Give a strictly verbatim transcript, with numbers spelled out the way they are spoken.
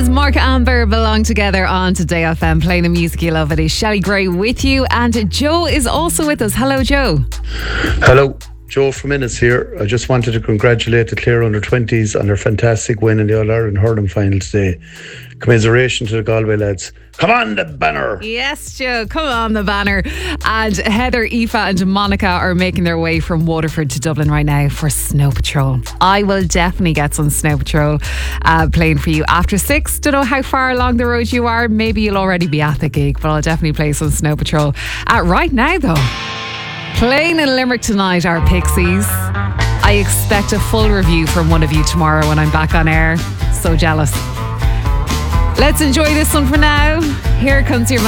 is Mark Amber belong together on Today F M, playing the music you love. It is Shelley Gray with you, and Joe is also with us. Hello, Joe. Hello, Joe from Innis here. I just wanted to congratulate the Clare under twenties on their fantastic win in the All-Ireland hurling final today. Commiseration to the Galway lads. Come on, the banner! Yes, Joe, come on, the banner. And Heather, Aoife and Monica are making their way from Waterford to Dublin right now for Snow Patrol. I will definitely get some Snow Patrol uh, playing for you after six. Don't know how far along the road you are. Maybe you'll already be at the gig, but I'll definitely play some Snow Patrol. Uh, right now, though, playing in Limerick tonight are Pixies. I expect a full review from one of you tomorrow when I'm back on air. So jealous. Let's enjoy this one for now. Here comes your